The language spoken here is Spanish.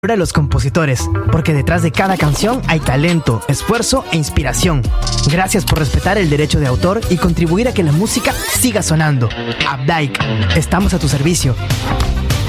a los compositores, porque detrás de cada canción hay talento, esfuerzo e inspiración. Gracias por respetar el derecho de autor y contribuir a que la música siga sonando. Updike, estamos a tu servicio.